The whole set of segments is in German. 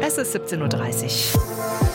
Es ist 17:30 Uhr.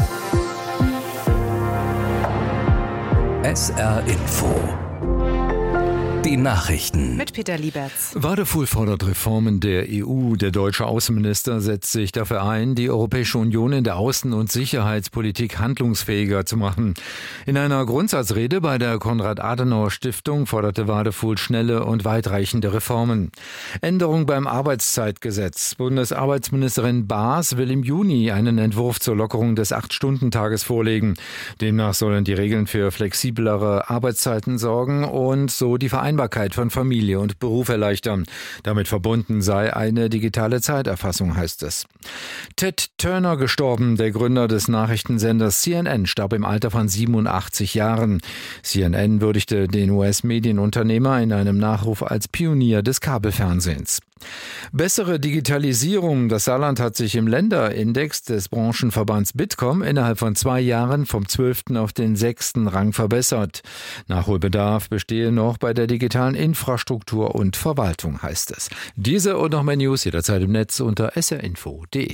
SR Info. Die Nachrichten. Mit Peter Lieberts. Wadefuhl fordert Reformen der EU. Der deutsche Außenminister setzt sich dafür ein, die Europäische Union in der Außen- und Sicherheitspolitik handlungsfähiger zu machen. In einer Grundsatzrede bei der Konrad-Adenauer-Stiftung forderte Wadefuhl schnelle und weitreichende Reformen. Änderung beim Arbeitszeitgesetz. Bundesarbeitsministerin Baas will im Juni einen Entwurf zur Lockerung des 8-Stunden-Tages vorlegen. Demnach sollen die Regeln für flexiblere Arbeitszeiten sorgen und so die Vereinbarkeit von Familie und Beruf erleichtern. Damit verbunden sei eine digitale Zeiterfassung, heißt es. Ted Turner gestorben, der Gründer des Nachrichtensenders CNN, starb im Alter von 87 Jahren. CNN würdigte den US-Medienunternehmer in einem Nachruf als Pionier des Kabelfernsehens. Bessere Digitalisierung. Das Saarland hat sich im Länderindex des Branchenverbands Bitkom innerhalb von 2 Jahren vom 12. auf den 6. Rang verbessert. Nachholbedarf bestehe noch bei der digitalen Infrastruktur und Verwaltung, heißt es. Diese und noch mehr News jederzeit im Netz unter srinfo.de.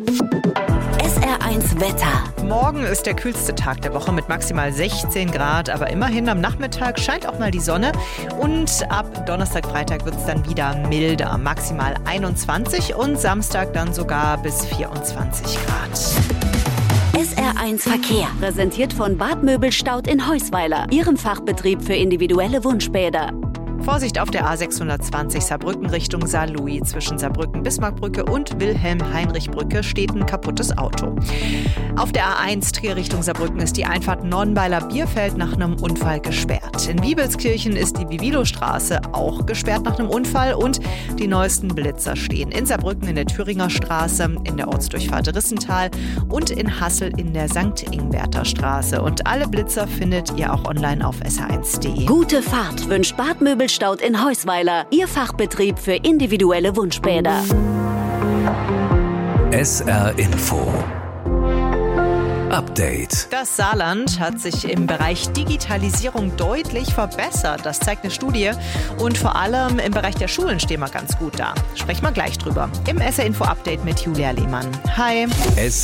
SR1 Wetter. Morgen ist der kühlste Tag der Woche mit maximal 16 Grad, aber immerhin am Nachmittag scheint auch mal die Sonne und ab Donnerstag, Freitag wird es dann wieder milder, maximal 21 und Samstag dann sogar bis 24 Grad. SR1 Verkehr, präsentiert von Bad Möbelstaud in Heusweiler, Ihrem Fachbetrieb für individuelle Wunschbäder. Vorsicht auf der A620 Saarbrücken Richtung Saarlouis. Zwischen Saarbrücken-Bismarckbrücke und Wilhelm-Heinrich-Brücke steht ein kaputtes Auto. Auf der A1 Trier Richtung Saarbrücken ist die Einfahrt Nornweiler-Bierfeld nach einem Unfall gesperrt. In Wiebelskirchen ist die Bivilostraße auch gesperrt nach einem Unfall und die neuesten Blitzer stehen in Saarbrücken in der Thüringer Straße, in der Ortsdurchfahrt Rissental und in Hassel in der St. Ingberter Straße. Und alle Blitzer findet ihr auch online auf sr1.de. Gute Fahrt wünscht Bad Möbelstaud in Heusweiler, Ihr Fachbetrieb für individuelle Wunschbäder. SR Info. Update. Das Saarland hat sich im Bereich Digitalisierung deutlich verbessert. Das zeigt eine Studie. Und vor allem im Bereich der Schulen stehen wir ganz gut da. Sprechen wir gleich drüber. Im SR Info Update mit Julia Lehmann. Hi.